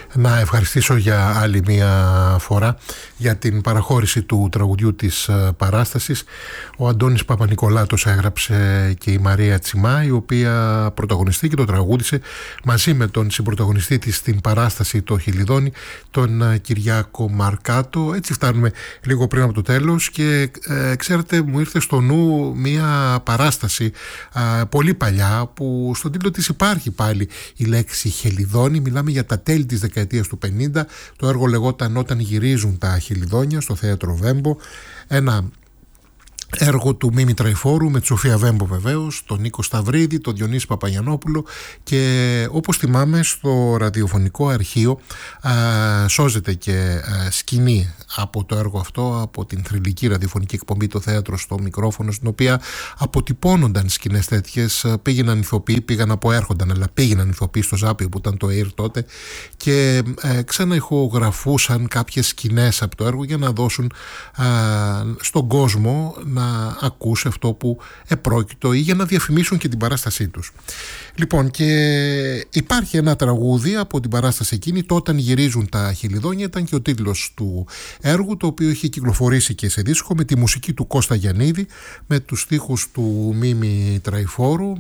Να ευχαριστήσω για άλλη μία φορά για την παραχώρηση του τραγουδιού της παράστασης. Ο Αντώνης Παπα-Νικολάτος έγραψε και η Μαρία Τσιμά, η οποία πρωταγωνιστεί και το τραγούδισε μαζί με τον συμπρωταγωνιστή της στην παράσταση το Χελιδόνι, τον Κυριάκο Μαρκάτο. Έτσι φτάνουμε λίγο πριν από το τέλος και ξέρετε, μου ήρθε στο νου μία παράσταση πολύ παλιά που στον τίτλο της υπάρχει πάλι η λέξη Χελιδόνι. Μιλάμε για τα τέλη της δεκαετίας του 50. Το έργο λεγόταν «Όταν γυρίζουν τα Χελιδόνια» στο θέατρο Βέμπο. Ένα έργο του Μίμη Τραϊφόρου με τη Σοφία Βέμπο βεβαίως, τον Νίκο Σταυρίδη, τον Διονύση Παπαγιαννόπουλο, και όπως θυμάμαι στο ραδιοφωνικό αρχείο σώζεται και σκηνή από το έργο αυτό, από την θρυλική ραδιοφωνική εκπομπή «Το θέατρο στο μικρόφωνο», στην οποία αποτυπώνονταν σκηνές τέτοιες, πήγαιναν ηθοποιοί, πήγαν από έρχονταν, αλλά πήγαιναν ηθοποιοί στο Ζάπιο που ήταν το ΕΙΡ τότε και ξαναηχογραφούσαν κάποιες σκηνές από το έργο για να δώσουν στον κόσμο να ακούσει αυτό που επρόκειτο ή για να διαφημίσουν και την παράστασή τους. Λοιπόν, και υπάρχει ένα τραγούδι από την παράσταση εκείνη, το «Όταν γυρίζουν τα Χελιδόνια», ήταν και ο τίτλος του έργου, το οποίο είχε κυκλοφορήσει και σε δίσκο, με τη μουσική του Κώστα Γιαννίδη, με τους στίχους του Μίμη Τραϊφόρου,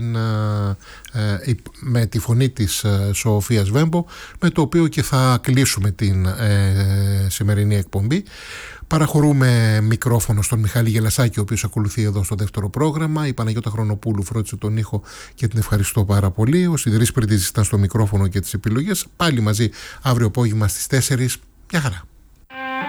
με τη φωνή της Σοφίας Βέμπο, με το οποίο και θα κλείσουμε την σημερινή εκπομπή. Παραχωρούμε μικρόφωνο στον Μιχάλη Γελασάκη, ο οποίος ακολουθεί εδώ στο δεύτερο πρόγραμμα. Η Παναγιώτα Χρονοπούλου φρόντισε τον ήχο και την ευχαριστώ πάρα πολύ. Ο Σιδηρής Πρίτης ήταν στο μικρόφωνο και τις επιλογές. Πάλι μαζί αύριο απόγευμα στις 4. Γεια χαρά.